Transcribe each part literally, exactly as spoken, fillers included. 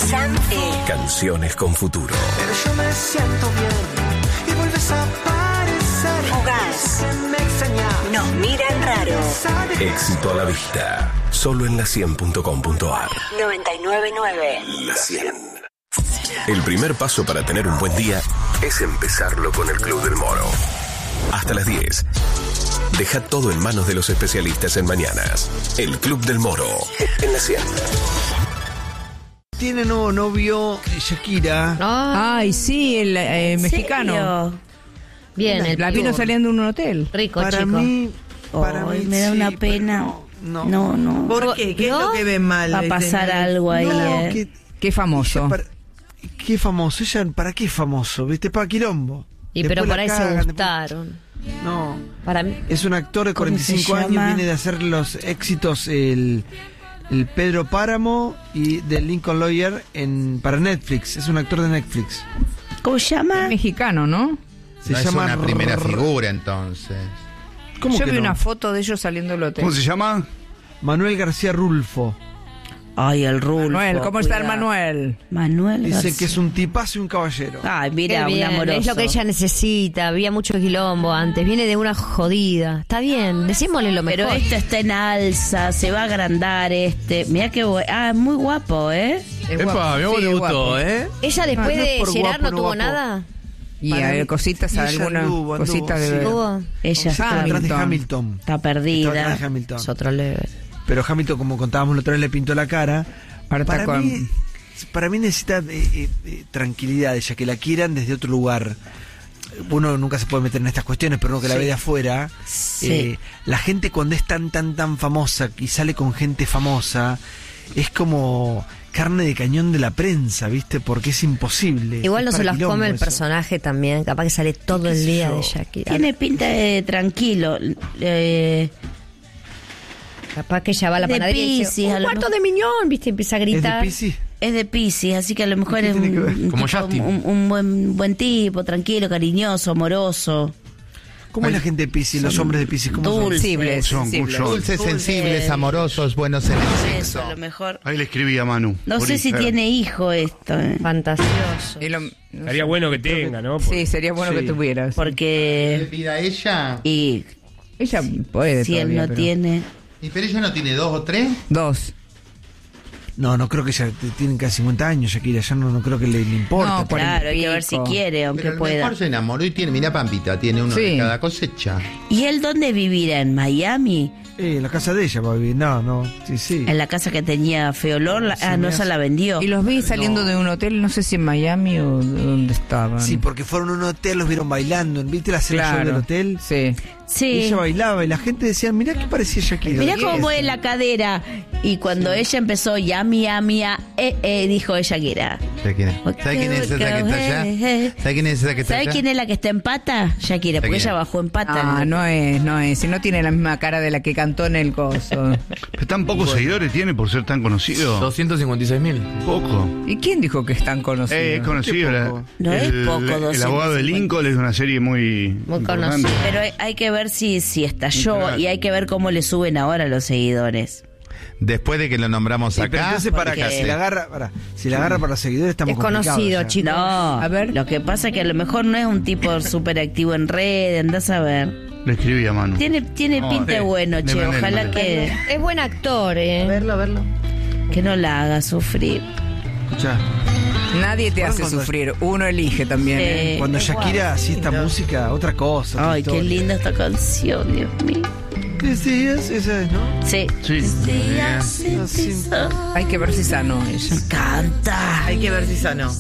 Sam E. Canciones con futuro. Pero yo me siento bien y vuelves a aparecer. Fugaz. Me extrañas. Nos miran raro. Éxito a la vista. Solo en la cien punto com punto a r. noventa y nueve punto nueve. La cien. El primer paso para tener un buen día es empezarlo con el Club del Moro. Hasta las diez. Deja todo en manos de los especialistas en mañanas. El Club del Moro. En la cien. Tiene nuevo novio Shakira. Ay, sí, el eh, mexicano. ¿Serio? Bien, el La vino saliendo en un hotel. rico, Para chico. mí, para Ay, mí me da sí, una pero pena. No, No, no. ¿Por qué? ¿Qué es lo que ven mal? Va a pasar algo ahí, No, eh. que- Qué famoso. ella para- qué famoso. Ella, ¿para qué famoso? ¿Viste? Para quilombo. Y Después pero la por ahí se cagan, después- gustaron. No. Para mí. Es un actor de ¿Cómo cuarenta y cinco se años, llama? viene de hacer los éxitos el, el Pedro Páramo y de Lincoln Lawyer en, para Netflix. Es un actor de Netflix. ¿Cómo se llama? Es mexicano, ¿no? Se no llama es una primera R- figura, entonces. ¿Cómo Yo que vi no? una foto de ellos saliendo del hotel. ¿Cómo se llama? Manuel García Rulfo. Ay, el Rulfo. Manuel, ¿cómo está el cuidado. Manuel? Manuel. Dice García. que es un tipazo y un caballero. Ay, Qué mira, un bien, amoroso. es lo que ella necesita. Había mucho quilombo antes. Viene de una jodida. Está bien, decímosle lo mejor. Pero este está en alza, se va a agrandar este. Mira qué bu- Ah, es muy guapo, ¿eh? Es Epa, guapo. mi amor, Sí, le es gustó, guapo. ¿eh? Ella después No, no es de por Gerard guapo, no no tuvo guapo. nada. Y Para hay mí- cositas, ella algunas anduvo, anduvo, cositas sí. de... Tuvo. Ella Está está, detrás de Hamilton. Hamilton. está Está perdida. detrás de Hamilton. Es otro level. Pero Hamilton, como contábamos la otra vez, le pintó la cara. Ahora está Para con- mí, para mí necesita eh, eh, eh, tranquilidad, ella que la quieran desde otro lugar. Uno nunca se puede meter en estas cuestiones, pero uno que la Sí. ve de afuera, Sí. eh, la gente cuando es tan, tan, tan famosa y sale con gente famosa, es como carne de cañón de la prensa, ¿viste? Porque es imposible. Igual no Es se para las quilombo come el eso. personaje también. Capaz que sale todo ¿Qué el sé día yo? de Shakira. Tiene pinta de tranquilo. Eh, Capaz que ella va a la de panadería y dice, Piscis, un a lo cuarto mejor. de miñón, ¿viste? Empieza a ¿Es de gritar. Piscis? es de Piscis, así que a lo mejor ¿Qué es tiene que ver? un, un Como tipo- Justin. un, un buen buen tipo, tranquilo, cariñoso, amoroso. ¿Cómo es la gente de Piscis, los hombres de Piscis? ¿Cómo son? Dulces. Sensibles, Son sensibles. cuyo- Dulces, Dulces. sensibles, amorosos, buenos en el Eso, sexo. a lo mejor. Ahí le escribí a Manu. No por sé si Instagram. tiene hijo esto, eh, Fantasioso. Y lo- no Estaría sé. bueno que tenga, ¿no? Sí, sería bueno Sí. que tuvieras. ¿Le porque pida a ella? y Ella puede si él todavía, no pero- tiene. ¿Y pero ella no tiene dos o tres? Dos. No, no creo que ya t- tienen casi cincuenta años, Shakira, ya no, no creo que le, le importa. No, cuarenta Claro, hay que ver si pico. quiere, aunque Pero a lo pueda. mejor se enamoró y tiene, mira Pampita, tiene uno Sí. de cada cosecha. ¿Y él dónde vivirá? ¿En Miami? Eh, en la casa de ella va a vivir. No, no, sí, sí. En la casa que tenía Feolor, la- Sí, ah, no me se hace- la vendió. Y los vi saliendo de un hotel, no sé si en Miami o donde estaban. Sí, porque fueron a un hotel, los vieron bailando. ¿Viste la escena claro. del hotel? Sí. Y Sí. ella bailaba y la gente decía, mirá que parecía Shakira. Mirá ¿Qué cómo es? mueve la cadera. Y cuando ella empezó, ya, mía, mía, eh, eh, dijo ella que era. ¿Sabe quién es? ¿Sabe quién es esa que está allá? ¿Sabe quién es esa que está ¿Sabe allá? quién es la que está en pata? Shakira, porque Shakira. ella bajó en pata. Ah, no es, no es. Si no tiene la misma cara de la que cantó en el coso. Pero tan pocos seguidores tiene por ser tan conocido. doscientos cincuenta y seis mil. Poco. ¿Y quién dijo que es tan conocido? Eh, es conocido. la- poco. No es el, poco, El doscientos abogado de cincuenta. Lincoln es una serie muy, Muy importante. conocida. Pero hay, hay que ver si, si estalló Claro. y hay que ver cómo le suben ahora los seguidores. Después de que lo nombramos Sí, pero acá. entonces para porque- acá, si la agarra, para, si la agarra para los seguidores estamos Es conocido, complicados ya. chicos. No, A ver. lo que pasa es que a lo mejor no es un tipo súper activo en red, andás a ver. Le escribí a Manu. Tiene, tiene No, pinta sí. bueno, De che, manera, ojalá de que, Es buen actor, ¿eh? verlo, verlo. Que no la haga sufrir. Escuchá, Nadie te Bueno, hace cuando- sufrir. Uno elige también. ¿eh? Sí. cuando es Shakira guapo, hacía esta lindo. música, otra cosa. otra Ay, qué historia. linda esta canción, Dios mío. Decías, esa es, ¿no? Sí. Sí. Días sin ti son- Hay que ver si sano ella. Canta. Hay que ver si sano.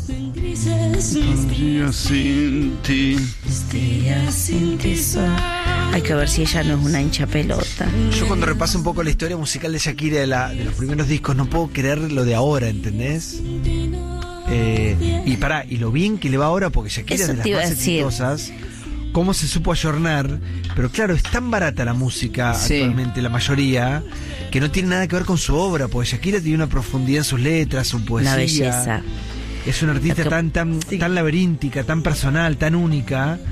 Yo sin ti. Días sin ti son- Hay que ver si ella no es una hincha pelota. Yo cuando repaso un poco la historia musical de Shakira de, la, de los primeros discos, no puedo creer lo de ahora, ¿entendés? Eh, y pará, y lo bien que le va ahora, porque Shakira Eso es de las te iba más a decir. exitosas, cómo se supo ayornar, pero claro, es tan barata la música Sí. actualmente, la mayoría, que no tiene nada que ver con su obra, porque Shakira tiene una profundidad en sus letras, su poesía. Una belleza. Es una artista Lo que- tan, tan, tan laberíntica, tan personal, tan única,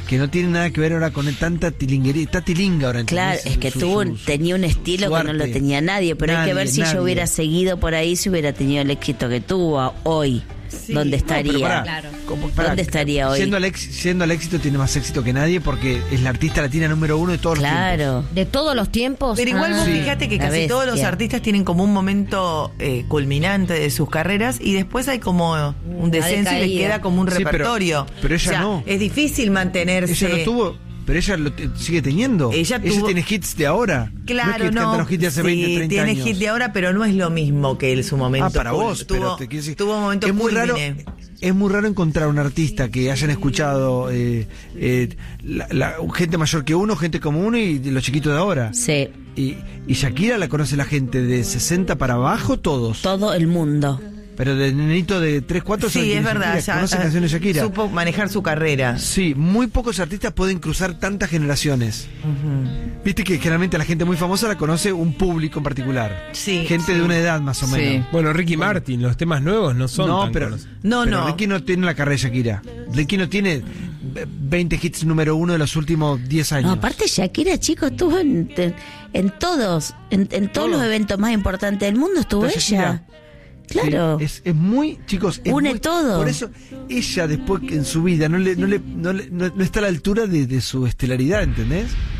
que no tiene nada que ver ahora con tanta tilinguería. Está tilinga ahora. Claro, ¿entendés? es que Su- tuvo, su- su- tenía un estilo su que no lo arte. tenía nadie, pero hay que Nadie, ver si nadie. ella hubiera seguido por ahí, si hubiera tenido el éxito que tuvo hoy. Sí. ¿Dónde No, pero estaría? pará, Claro. como- pará, ¿Dónde estaría hoy? Siendo al, ex- siendo al éxito tiene más éxito que nadie porque es la artista latina número uno de todos los tiempos. Claro. De todos los tiempos. Pero igual Ah. vos Sí. fíjate que La casi todos los bestia. artistas tienen como un momento eh, culminante de sus carreras y después hay como un descenso y les decaída. queda como un Sí, pero- repertorio. pero ella O sea, no. es difícil mantenerse. Ella no tuvo, pero ella lo te- sigue teniendo. Ella tuvo- tiene hits de ahora. Claro, no. Es que no. canta los hits de hace Sí, veinte, treinta tiene años. hit de ahora, pero no es lo mismo que el su momento. Ah, para cul- vos, tuvo, pero te quiero decir, tuvo un momento es muy raro, culmine. es muy raro encontrar un artista que hayan escuchado eh, eh, la, la- gente mayor que uno, gente como uno y los chiquitos de ahora. Sí, Y, y Shakira la conoce la gente de sesenta para abajo, todos. todo el mundo. Pero de nenito de tres, cuatro Sí, es verdad. Ya, conoce ya canciones de Shakira. supo manejar su carrera. Sí, muy pocos artistas pueden cruzar tantas generaciones. Viste que generalmente la gente muy famosa la conoce un público en particular. Sí, Gente sí. de una edad más o Sí. menos. Bueno, Ricky Martin, los temas nuevos no son No, tan pero, conocidos. No, pero no. Ricky no tiene la carrera de Shakira. Ricky no tiene veinte hits número uno de los últimos diez años. No, aparte Shakira, chicos, estuvo en, en, en todos, en, en todos Todo. los eventos más importantes del mundo estuvo Está ella. Shakira. Claro. Sí, es, es muy, chicos, es Une muy- todo. Por eso ella después que en su vida no le, no le, no le- no- no está a la altura de, de su estelaridad, ¿entendés?